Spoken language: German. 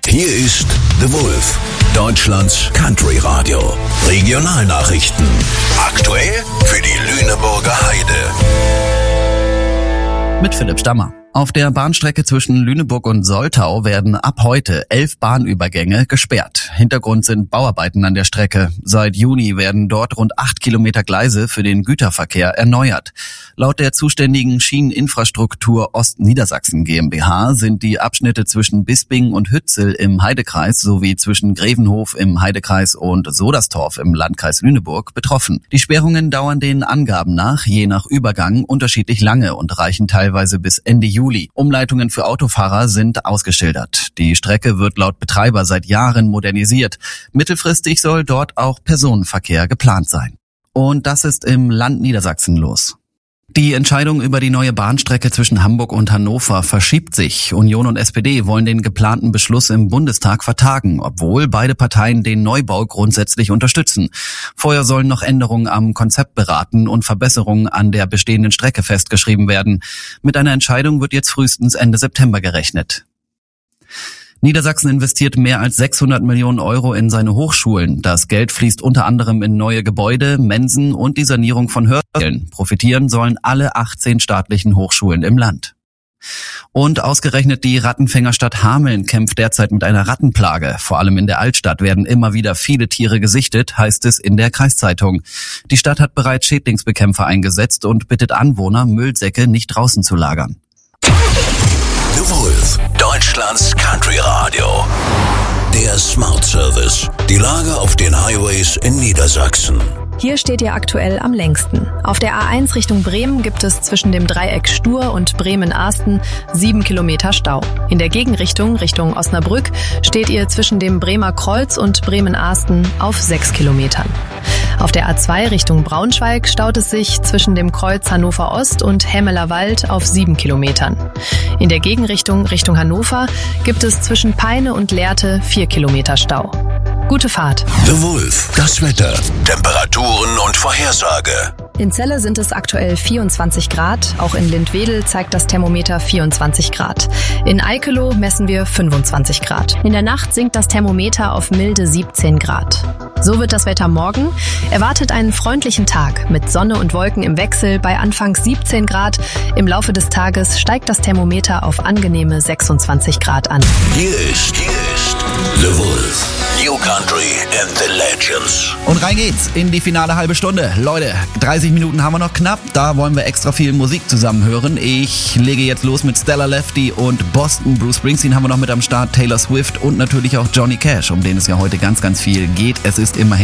Hier ist The Wolf, Deutschlands Country Radio. Regionalnachrichten. Aktuell für die Lüneburger Heide. Mit Philipp Stammer. Auf der Bahnstrecke zwischen Lüneburg und Soltau werden ab heute 11 Bahnübergänge gesperrt. Hintergrund sind Bauarbeiten an der Strecke. Seit Juni werden dort rund 8 Kilometer Gleise für den Güterverkehr erneuert. Laut der zuständigen Schieneninfrastruktur Ostniedersachsen GmbH sind die Abschnitte zwischen Bisping und Hützel im Heidekreis sowie zwischen Grevenhof im Heidekreis und Soderstorf im Landkreis Lüneburg betroffen. Die Sperrungen dauern den Angaben nach, je nach Übergang, unterschiedlich lange und reichen teilweise bis Ende Juli. Umleitungen für Autofahrer sind ausgeschildert. Die Strecke wird laut Betreiber seit Jahren modernisiert. Mittelfristig soll dort auch Personenverkehr geplant sein. Und das ist im Land Niedersachsen los. Die Entscheidung über die neue Bahnstrecke zwischen Hamburg und Hannover verschiebt sich. Union und SPD wollen den geplanten Beschluss im Bundestag vertagen, obwohl beide Parteien den Neubau grundsätzlich unterstützen. Vorher sollen noch Änderungen am Konzept beraten und Verbesserungen an der bestehenden Strecke festgeschrieben werden. Mit einer Entscheidung wird jetzt frühestens Ende September gerechnet. Niedersachsen investiert mehr als 600 Millionen Euro in seine Hochschulen. Das Geld fließt unter anderem in neue Gebäude, Mensen und die Sanierung von Hörsälen. Profitieren sollen alle 18 staatlichen Hochschulen im Land. Und ausgerechnet die Rattenfängerstadt Hameln kämpft derzeit mit einer Rattenplage. Vor allem in der Altstadt werden immer wieder viele Tiere gesichtet, heißt es in der Kreiszeitung. Die Stadt hat bereits Schädlingsbekämpfer eingesetzt und bittet Anwohner, Müllsäcke nicht draußen zu lagern. The Wolf, Deutschlands Country Radio. Der Smart Service. Die Lage auf den Highways in Niedersachsen. Hier steht ihr aktuell am längsten. Auf der A1 Richtung Bremen gibt es zwischen dem Dreieck Stur und Bremen-Arsten 7 Kilometer Stau. In der Gegenrichtung, Richtung Osnabrück, steht ihr zwischen dem Bremer Kreuz und Bremen-Arsten auf 6 Kilometern. Auf der A2 Richtung Braunschweig staut es sich zwischen dem Kreuz Hannover Ost und Hemmeler Wald auf 7 Kilometern. In der Gegenrichtung, Richtung Hannover, gibt es zwischen Peine und Lehrte 4 Kilometer Stau. Gute Fahrt. The Wolf, das Wetter, Temperaturen und Vorhersage. In Celle sind es aktuell 24 Grad. Auch in Lindwedel zeigt das Thermometer 24 Grad. In Eikeloh messen wir 25 Grad. In der Nacht sinkt das Thermometer auf milde 17 Grad. So wird das Wetter morgen. Erwartet einen freundlichen Tag mit Sonne und Wolken im Wechsel bei anfangs 17 Grad. Im Laufe des Tages steigt das Thermometer auf angenehme 26 Grad an. Hier ist The Wolf. New Country and the Legends. Und rein geht's in die finale halbe Stunde. Leute, 30 Minuten haben wir noch knapp. Da wollen wir extra viel Musik zusammen hören. Ich lege jetzt los mit Stella Lefty und Boston. Bruce Springsteen haben wir noch mit am Start. Taylor Swift und natürlich auch Johnny Cash, um den es ja heute ganz, ganz viel geht. Es ist immerhin